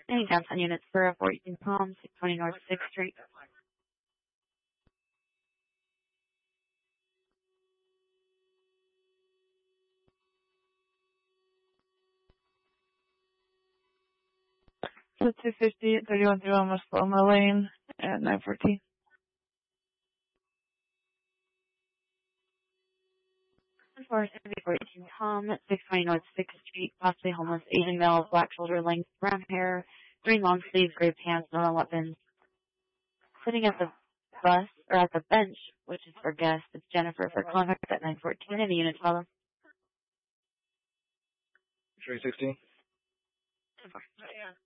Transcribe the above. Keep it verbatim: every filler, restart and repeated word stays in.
Any downtown units for fourteen Palm, six twenty North sixth Street. So two fifty at thirty-one thirty-one West Palmer Lane at nine fourteen. For fourteen Tom, six twenty North sixth Street, possibly homeless Asian male, black shoulder length, brown hair, green long sleeves, gray pants, no weapons. Sitting at the bus, or at the bench, which is for guests, it's Jennifer for contact at nine fourteen in the unit fellow. three sixteen. Yeah.